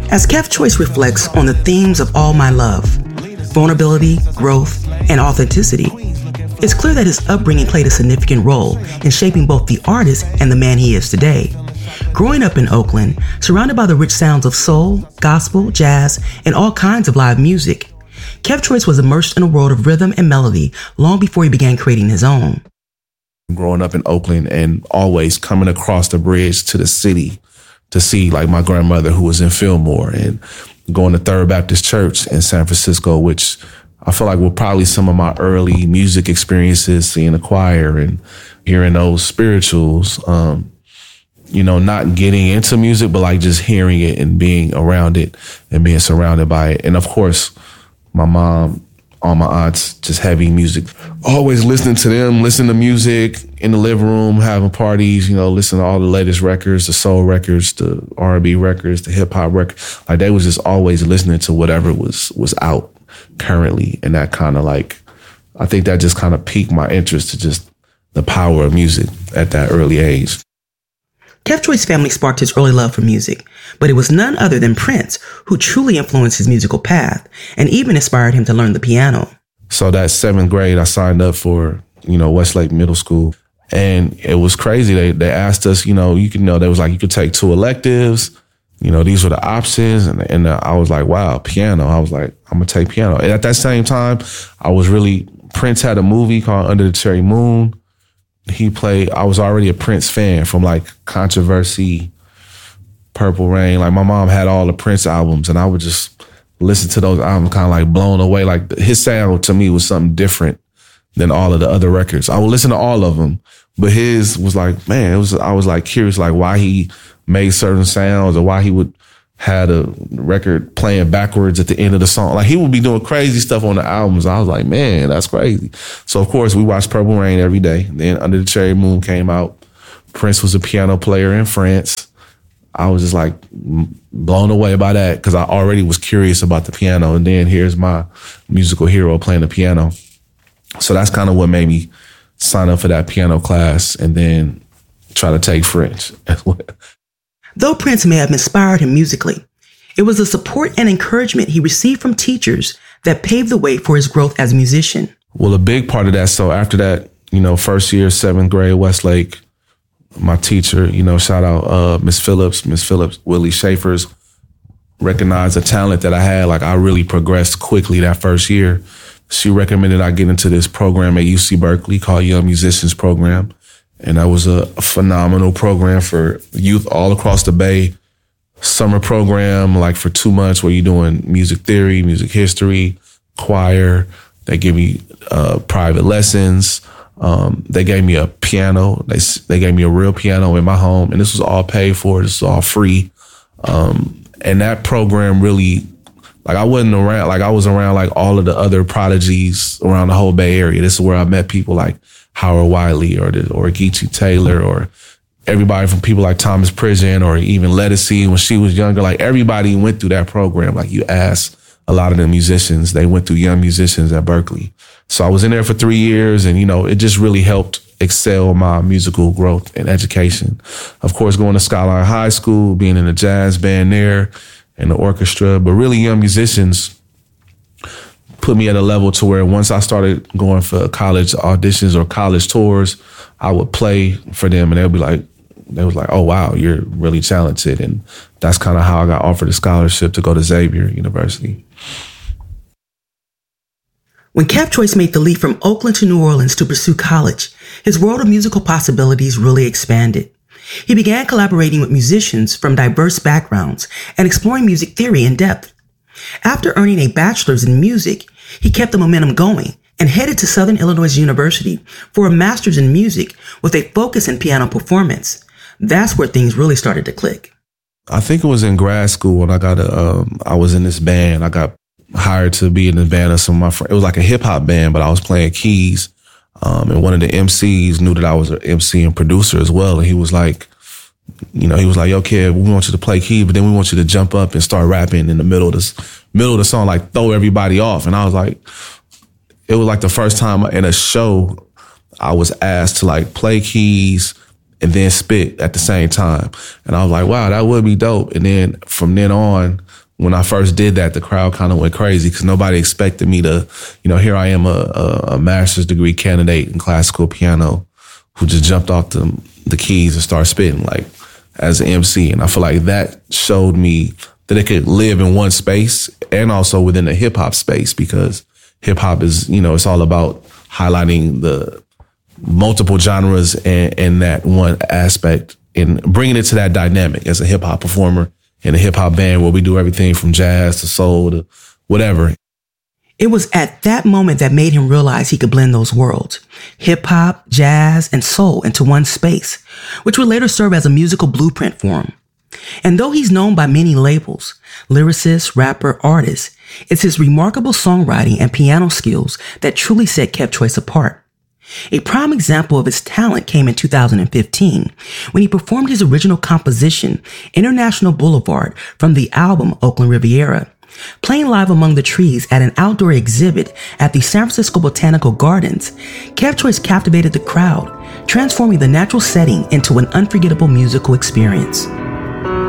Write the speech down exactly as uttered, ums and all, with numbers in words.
As Kev Choice reflects on the themes of All My Love, vulnerability, growth, and authenticity, it's clear that his upbringing played a significant role in shaping both the artist and the man he is today. Growing up in Oakland, surrounded by the rich sounds of soul, gospel, jazz, and all kinds of live music, Kev Choice was immersed in a world of rhythm and melody long before he began creating his own. Growing up in Oakland and always coming across the bridge to the city to see like my grandmother who was in Fillmore, and going to Third Baptist Church in San Francisco, which I feel like were probably some of my early music experiences, seeing the choir and hearing those spirituals. Um, you know, not getting into music, but like just hearing it and being around it and being surrounded by it. And of course, my mom, all my aunts, just heavy music. Always listening to them, listening to music in the living room, having parties, you know, listening to all the latest records, the soul records, the R and B records, the hip hop records. Like they was just always listening to whatever was was out currently. And that kind of like, I think that just kind of piqued my interest to just the power of music at that early age. Kev Choice's family sparked his early love for music, but it was none other than Prince who truly influenced his musical path and even inspired him to learn the piano. So that seventh grade, I signed up for, you know, Westlake Middle School. And it was crazy. They they asked us, you know, you can know, they was like, you could take two electives. You know, these were the options. And, and I was like, wow, piano. I was like, I'm going to take piano. And at that same time, I was really, Prince had a movie called Under the Cherry Moon. He played, I was already a Prince fan from like Controversy, Purple Rain. Like my mom had all the Prince albums and I would just listen to those albums kind of like blown away. Like his sound to me was something different than all of the other records. I would listen to all of them, but his was like, man, it was, I was like curious, like why he made certain sounds or why he would had a record playing backwards at the end of the song. Like he would be doing crazy stuff on the albums. I was like, man, that's crazy. So of course we watched Purple Rain every day. Then Under the Cherry Moon came out. Prince was a piano player in France. I was just like blown away by that because I already was curious about the piano. And then here's my musical hero playing the piano. So that's kind of what made me sign up for that piano class and then try to take French as well. Though Prince may have inspired him musically, it was the support and encouragement he received from teachers that paved the way for his growth as a musician. Well, a big part of that, so after that, you know, first year, seventh grade, Westlake, my teacher, you know, shout out uh, Miss Phillips, Miss Phillips, Willie Schaefer's, recognized the talent that I had. Like I really progressed quickly that first year. She recommended I get into this program at U C Berkeley called Young Musicians Program. And that was a, a phenomenal program for youth all across the Bay. Summer program, like for two months where you're doing music theory, music history, choir. They give me uh, private lessons. Um, they gave me a piano. They they gave me a real piano in my home. And this was all paid for. This was all free. Um, and that program really, like I wasn't around, like I was around like all of the other prodigies around the whole Bay Area. This is where I met people like Howard Wiley or the, or Geechee Taylor or everybody from people like Thomas Pridgen or even Lettucey when she was younger. Like everybody went through that program. Like you ask a lot of the musicians, they went through Young Musicians at Berkeley. So I was in there for three years and, you know, it just really helped excel my musical growth and education. Of course, going to Skyline High School, being in a jazz band there and the orchestra, but really Young Musicians put me at a level to where once I started going for college auditions or college tours, I would play for them and they'd be like, they was like, oh, wow, you're really talented. And that's kind of how I got offered a scholarship to go to Xavier University. When Kev Choice made the leap from Oakland to New Orleans to pursue college, his world of musical possibilities really expanded. He began collaborating with musicians from diverse backgrounds and exploring music theory in depth. After earning a bachelor's in music, he kept the momentum going and headed to Southern Illinois University for a master's in music with a focus in piano performance. That's where things really started to click. I think it was in grad school when I got a, um, I was in this band. I got hired to be in the band of some of my friends. It was like a hip hop band, but I was playing keys. Um, and one of the M Cs knew that I was an M C and producer as well. And he was like, you know, he was like, yo, kid, we want you to play keys, but then we want you to jump up and start rapping in the middle of this, middle of the song, like throw everybody off. And I was like, it was like the first time in a show I was asked to like play keys and then spit at the same time. And I was like, wow, that would be dope. And then from then on, when I first did that, the crowd kind of went crazy because nobody expected me to, you know, here I am, a, a, a master's degree candidate in classical piano who just jumped off the, the keys and started spitting like as an M C. And I feel like that showed me that it could live in one space and also within the hip hop space, because hip hop is, you know, it's all about highlighting the multiple genres and, and that one aspect and bringing it to that dynamic as a hip hop performer in a hip hop band where we do everything from jazz to soul to whatever. It was at that moment that made him realize he could blend those worlds, hip hop, jazz, and soul into one space, which would later serve as a musical blueprint for him. And though he's known by many labels, lyricist, rapper, artist, it's his remarkable songwriting and piano skills that truly set Kev Choice apart. A prime example of his talent came in two thousand fifteen when he performed his original composition, International Boulevard, from the album Oakland Riviera. Playing live among the trees at an outdoor exhibit at the San Francisco Botanical Gardens, Kev Choice captivated the crowd, transforming the natural setting into an unforgettable musical experience.